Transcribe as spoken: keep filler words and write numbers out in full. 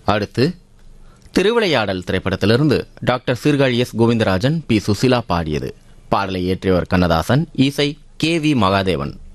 அடுத்து திருவிளையாடல் திரைப்படத்திலிருந்து doctor Sirkazhi S Govindarajan, B Susheela பாடியது. பாடலை இயற்றியவர் கண்ணதாசன், இசை கே வி மகாதேவன்.